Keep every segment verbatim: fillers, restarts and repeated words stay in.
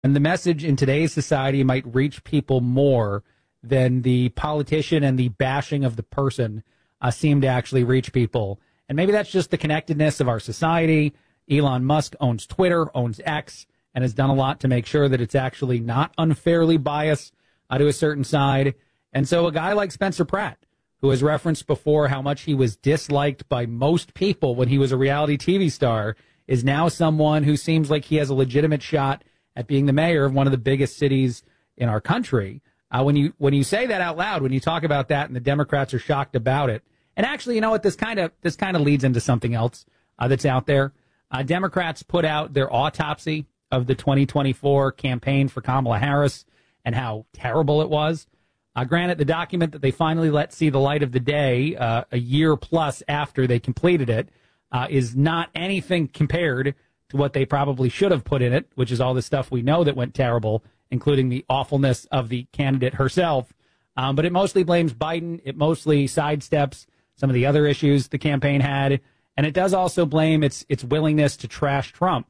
And the message in today's society might reach people more than the politician and the bashing of the person uh, seem to actually reach people. And maybe that's just the connectedness of our society. Elon Musk owns Twitter, owns X, and has done a lot to make sure that it's actually not unfairly biased uh, to a certain side. And so a guy like Spencer Pratt, who has referenced before how much he was disliked by most people when he was a reality T V star, is now someone who seems like he has a legitimate shot at being the mayor of one of the biggest cities in our country. Uh, when you when you say that out loud, when you talk about that, and the Democrats are shocked about it, and actually, you know what, this kind of this kind of leads into something else uh, that's out there. Uh, Democrats put out their autopsy of the twenty twenty-four campaign for Kamala Harris and how terrible it was. Uh, granted, the document that they finally let see the light of the day uh, a year plus after they completed it uh, is not anything compared to what they probably should have put in it, which is all the stuff we know that went terrible, including the awfulness of the candidate herself. Um, but it mostly blames Biden. It mostly sidesteps some of the other issues the campaign had. And it does also blame its its willingness to trash Trump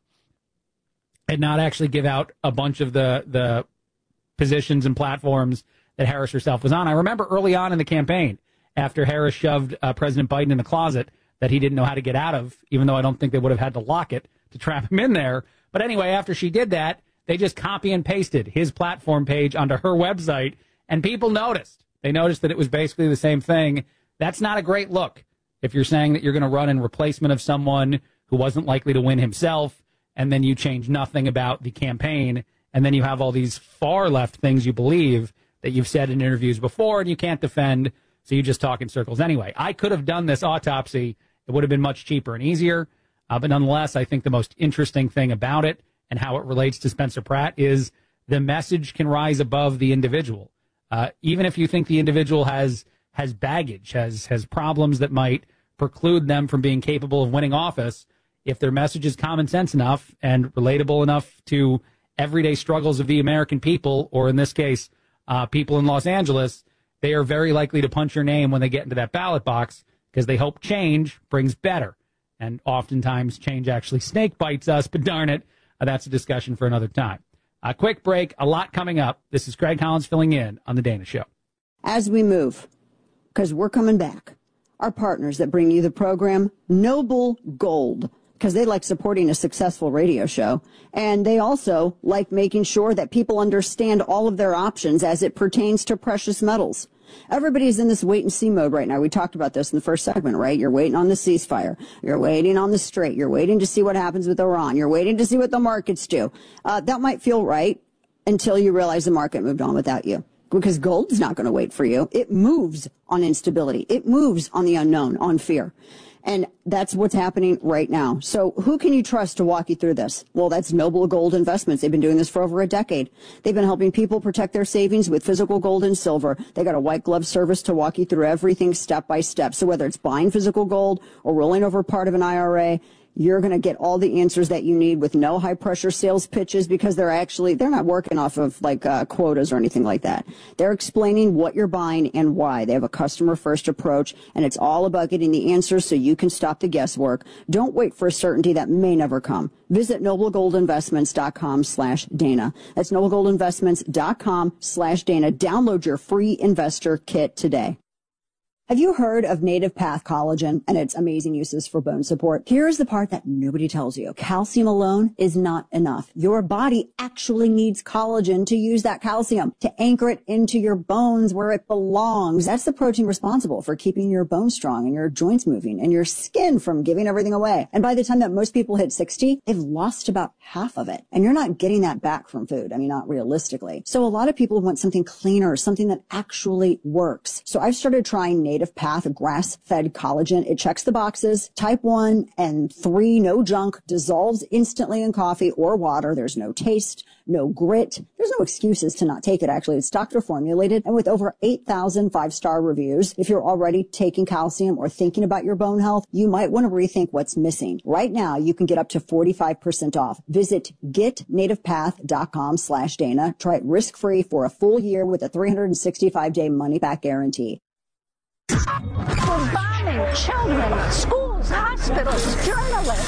and not actually give out a bunch of the, the positions and platforms that Harris herself was on. I remember early on in the campaign, after Harris shoved uh, President Biden in the closet that he didn't know how to get out of, even though I don't think they would have had to lock it to trap him in there. But anyway, after she did that, they just copy and pasted his platform page onto her website, and people noticed. They noticed that it was basically the same thing. That's not a great look if you're saying that you're going to run in replacement of someone who wasn't likely to win himself, and then you change nothing about the campaign, and then you have all these far left things you believe that you've said in interviews before and you can't defend, so you just talk in circles anyway. I could have done this autopsy. It would have been much cheaper and easier. Uh, but nonetheless, I think the most interesting thing about it and how it relates to Spencer Pratt is the message can rise above the individual. Uh, even if you think the individual has has baggage, has has problems that might preclude them from being capable of winning office, if their message is common sense enough and relatable enough to everyday struggles of the American people, or in this case, uh, people in Los Angeles, they are very likely to punch your name when they get into that ballot box because they hope change brings better. And oftentimes change actually snake bites us, but darn it, uh, that's a discussion for another time. A quick break, a lot coming up. This is Craig Collins filling in on The Dana Show. As we move, because we're coming back, our partners that bring you the program, Noble Gold, because they like supporting a successful radio show. And they also like making sure that people understand all of their options as it pertains to precious metals. Everybody's in this wait and see mode right now. We talked about this in the first segment, right? You're waiting on the ceasefire. You're waiting on the strait. You're waiting to see what happens with Iran. You're waiting to see what the markets do. Uh, that might feel right until you realize the market moved on without you. Because gold's not going to wait for you. It moves on instability. It moves on the unknown, on fear. And that's what's happening right now. So who can you trust to walk you through this? Well, that's Noble Gold Investments. They've been doing this for over a decade. They've been helping people protect their savings with physical gold and silver. They got a white glove service to walk you through everything step by step. So whether it's buying physical gold or rolling over part of an I R A, you're going to get all the answers that you need with no high pressure sales pitches, because they're actually, they're not working off of like uh, quotas or anything like that. They're explaining what you're buying and why. They have a customer first approach, and it's all about getting the answers so you can stop the guesswork. Don't wait for a certainty that may never come. Visit noblegoldinvestments.com slash Dana. That's noblegoldinvestments.com slash Dana. Download your free investor kit today. Have you heard of Native Path Collagen and its amazing uses for bone support? Here's the part that nobody tells you. Calcium alone is not enough. Your body actually needs collagen to use that calcium, to anchor it into your bones where it belongs. That's the protein responsible for keeping your bones strong and your joints moving and your skin from giving everything away. And by the time that most people hit sixty, they've lost about half of it. And you're not getting that back from food. I mean, not realistically. So a lot of people want something cleaner, something that actually works. So I've started trying Native Path grass-fed collagen. It checks the boxes. Type one and three, no junk, dissolves instantly in coffee or water. There's no taste, no grit. There's no excuses to not take it, actually. It's doctor formulated, and with over eight thousand five-star reviews, if you're already taking calcium or thinking about your bone health, you might want to rethink what's missing. Right now, you can get up to forty-five percent off. Visit getnativepath.com slash Dana. Try it risk-free for a full year with a three hundred sixty-five day money-back guarantee. For bombing children, schools, hospitals, journalists.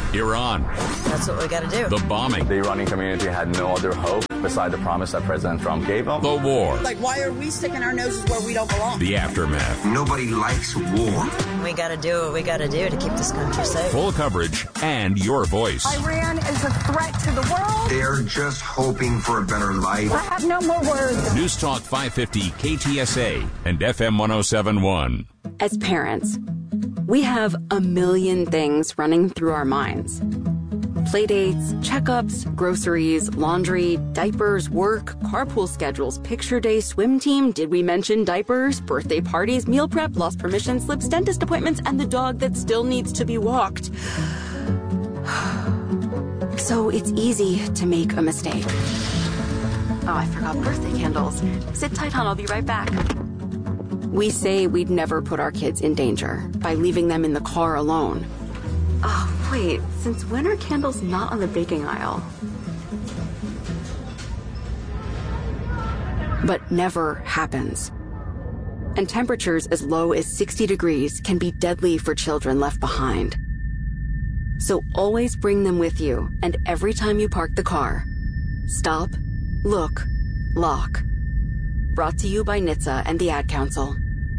Iran. That's what we got to do. The bombing. The Iranian community had no other hope beside the promise that President Trump gave them. The war. Like, why are we sticking our noses where we don't belong? The aftermath. Nobody likes war. We got to do what we got to do to keep this country safe. Full coverage and your voice. Iran is a threat to the world. They're just hoping for a better life. I have no more words. News Talk five fifty K T S A and F M one oh seven point one. As parents, we have a million things running through our minds. Playdates, checkups, groceries, laundry, diapers, work, carpool schedules, picture day, swim team, did we mention diapers, birthday parties, meal prep, lost permission slips, dentist appointments, and the dog that still needs to be walked. So it's easy to make a mistake. Oh, I forgot birthday candles. Sit tight, hon, I'll be right back. We say we'd never put our kids in danger by leaving them in the car alone. Oh, wait, since when are candles not on the baking aisle? But never happens. And temperatures as low as sixty degrees can be deadly for children left behind. So always bring them with you, and every time you park the car, stop, look, lock. Brought to you by N H T S A and the Ad Council.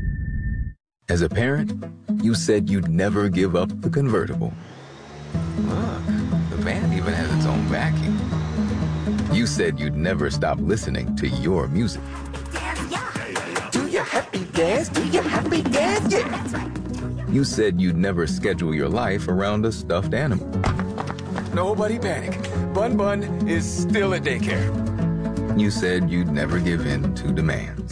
As a parent, you said you'd never give up the convertible. Look, the van even has its own vacuum. You said you'd never stop listening to your music. Do you happy dance? Do you happy dance? Yeah. You said you'd never schedule your life around a stuffed animal. Nobody panic. Bun Bun is still at daycare. You said you'd never give in to demands.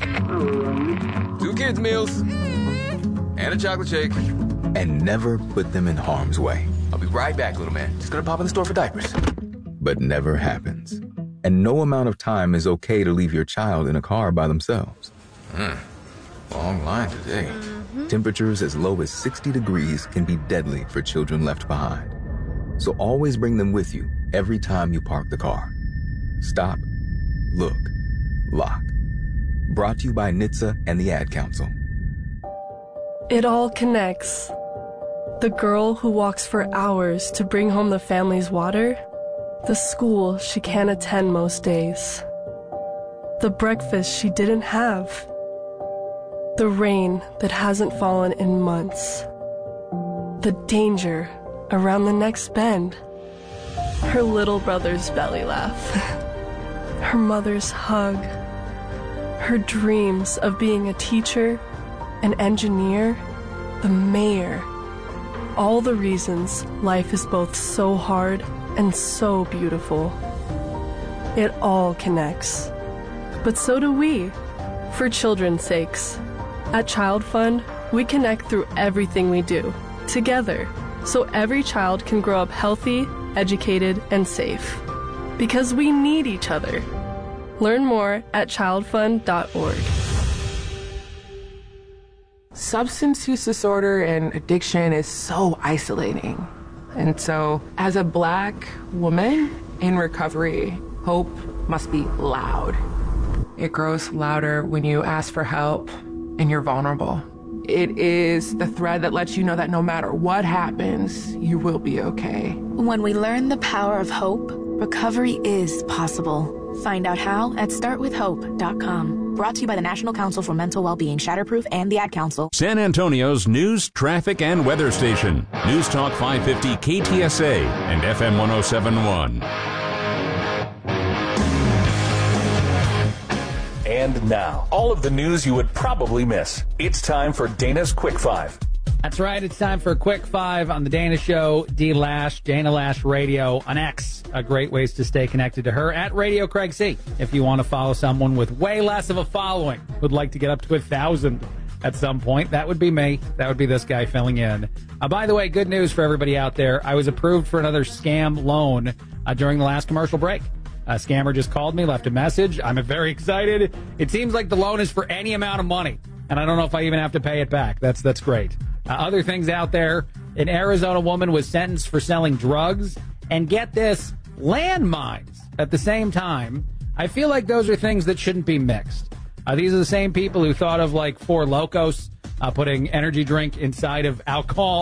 Two kids' meals and a chocolate shake. And never put them in harm's way. I'll be right back, little man. Just gonna pop in the store for diapers. But never happens. And no amount of time is okay to leave your child in a car by themselves. Hmm. Long line today. Mm-hmm. Temperatures as low as sixty degrees can be deadly for children left behind. So always bring them with you every time you park the car. Stop, look, lock. Brought to you by N H T S A and the Ad Council. It all connects. The girl who walks for hours to bring home the family's water, the school she can't attend most days, the breakfast she didn't have, the rain that hasn't fallen in months, the danger around the next bend, her little brother's belly laugh, her mother's hug, her dreams of being a teacher, an engineer, the mayor. All the reasons life is both so hard and so beautiful. It all connects. But so do we, for children's sakes. At Child Fund, we connect through everything we do, together, so every child can grow up healthy, educated, and safe. Because we need each other. Learn more at child fund dot org. Substance use disorder and addiction is so isolating. And so, as a Black woman in recovery, hope must be loud. It grows louder when you ask for help and you're vulnerable. It is the thread that lets you know that no matter what happens, you will be okay. When we learn the power of hope, recovery is possible. Find out how at start with hope dot com. Brought to you by the National Council for Mental Wellbeing, Shatterproof, and the Ad Council. San Antonio's news, traffic, and weather station. News Talk five fifty K T S A and F M one oh seven point one. And now, all of the news you would probably miss. It's time for Dana's Quick Five. That's right. It's time for a quick five on the Dana Show. D Lash, Dana Lash Radio on X. A great ways to stay connected to her at Radio Craig C. If you want to follow someone with way less of a following, would like to get up to a thousand at some point, that would be me. That would be this guy filling in. Uh, by the way, good news for everybody out there. I was approved for another scam loan uh, during the last commercial break. A scammer just called me, left a message. I'm very excited. It seems like the loan is for any amount of money, and I don't know if I even have to pay it back. That's that's great. Uh, other things out there, an Arizona woman was sentenced for selling drugs and, get this, landmines at the same time. I feel like those are things that shouldn't be mixed. Uh, these are the same people who thought of, like, Four Locos, uh, putting energy drink inside of alcohol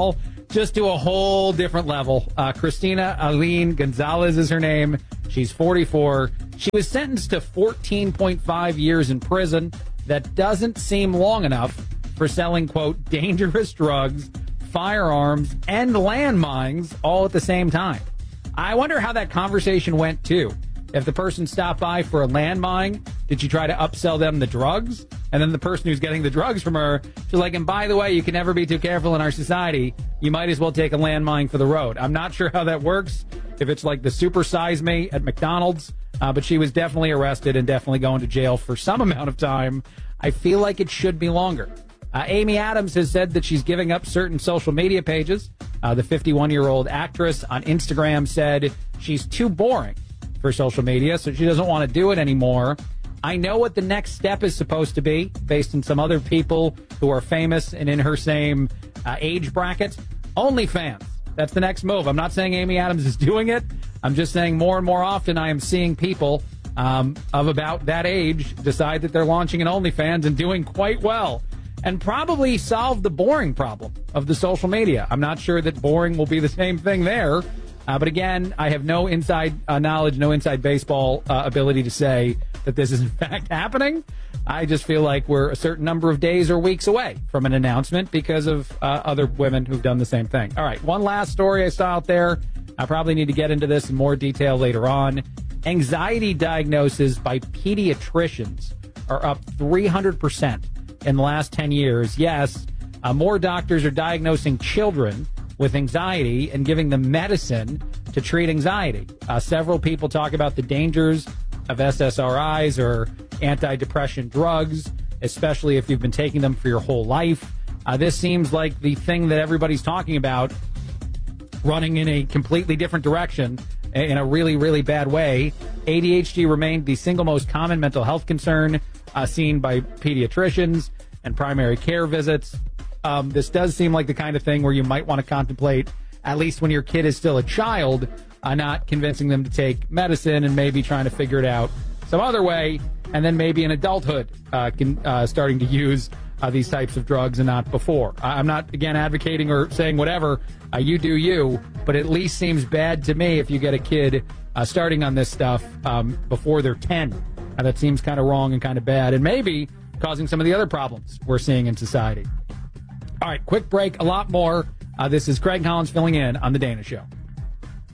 just to a whole different level. Uh, Christina Aline Gonzalez is her name. She's forty-four. She was sentenced to fourteen point five years in prison. That doesn't seem long enough for selling, quote, dangerous drugs, firearms, and landmines all at the same time. I wonder how that conversation went, too. If the person stopped by for a landmine, did she try to upsell them the drugs? And then the person who's getting the drugs from her, she's like, and by the way, you can never be too careful in our society. You might as well take a landmine for the road. I'm not sure how that works, if it's like the Super Size Me at McDonald's, uh, but she was definitely arrested and definitely going to jail for some amount of time. I feel like it should be longer. Uh, Amy Adams has said that she's giving up certain social media pages. Uh, the fifty-one-year-old actress on Instagram said she's too boring for social media, so she doesn't want to do it anymore. I know what the next step is supposed to be, based on some other people who are famous and in her same uh, age bracket. OnlyFans. That's the next move. I'm not saying Amy Adams is doing it. I'm just saying more and more often I am seeing people um, of about that age decide that they're launching an OnlyFans and doing quite well, and probably solve the boring problem of the social media. I'm not sure that boring will be the same thing there. Uh, but again, I have no inside uh, knowledge, no inside baseball uh, ability to say that this is in fact happening. I just feel like we're a certain number of days or weeks away from an announcement because of uh, other women who've done the same thing. All right, one last story I saw out there. I probably need to get into this in more detail later on. Anxiety diagnoses by pediatricians are up three hundred percent in the last ten years. Yes, uh, more doctors are diagnosing children with anxiety and giving them medicine to treat anxiety. Uh, several people talk about the dangers of S S R Is or antidepressant drugs, especially if you've been taking them for your whole life. Uh, this seems like the thing that everybody's talking about, running in a completely different direction in a really, really bad way. A D H D remained the single most common mental health concern uh, seen by pediatricians and primary care visits. Um, this does seem like the kind of thing where you might want to contemplate, at least when your kid is still a child, uh, not convincing them to take medicine and maybe trying to figure it out some other way, and then maybe in adulthood uh, can, uh, starting to use uh, these types of drugs and not before. I'm not, again, advocating or saying whatever. Uh, you do you, but it at least seems bad to me if you get a kid uh, starting on this stuff um, before they're ten. Uh, that seems kind of wrong and kind of bad, and maybe causing some of the other problems we're seeing in society. All right, quick break, a lot more. Uh, this is Craig Collins filling in on The Dana Show.